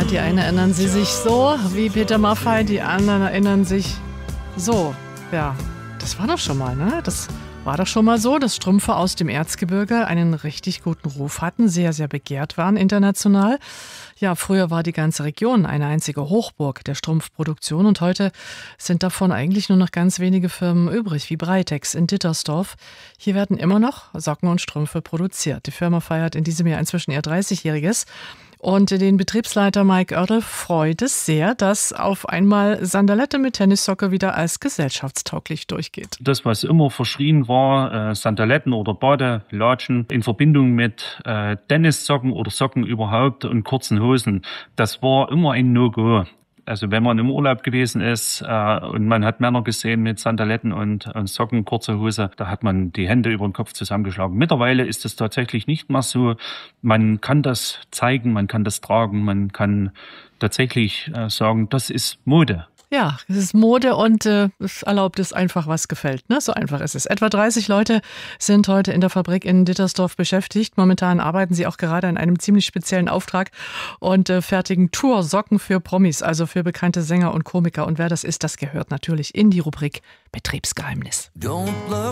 die einen erinnern sie sich so wie Peter Maffay, die anderen erinnern sich so. Ja, das war doch schon mal, ne? Das war doch schon mal so, dass Strümpfe aus dem Erzgebirge einen richtig guten Ruf hatten, sehr, sehr begehrt waren international. Ja, früher war die ganze Region eine einzige Hochburg der Strumpfproduktion und heute sind davon eigentlich nur noch ganz wenige Firmen übrig, wie Breitex in Dittersdorf. Hier werden immer noch Socken und Strümpfe produziert. Die Firma feiert in diesem Jahr inzwischen ihr 30-Jähriges. Und den Betriebsleiter Mike Oertel freut es sehr, dass auf einmal Sandalette mit Tennissocke wieder als gesellschaftstauglich durchgeht. Das, was immer verschrien war, Sandaletten oder Badelatschen in Verbindung mit Tennissocken oder Socken überhaupt und kurzen Hosen, das war immer ein No-Go. Also wenn man im Urlaub gewesen ist und man hat Männer gesehen mit Sandaletten und Socken, kurze Hose, da hat man die Hände über den Kopf zusammengeschlagen. Mittlerweile ist es tatsächlich nicht mehr so. Man kann das zeigen, man kann das tragen, man kann tatsächlich sagen, das ist Mode. Ja, es ist Mode und es erlaubt es einfach, was gefällt. Ne? So einfach ist es. Etwa 30 Leute sind heute in der Fabrik in Dittersdorf beschäftigt. Momentan arbeiten sie auch gerade an einem ziemlich speziellen Auftrag und fertigen Toursocken für Promis, also für bekannte Sänger und Komiker. Und wer das ist, das gehört natürlich in die Rubrik Betriebsgeheimnis.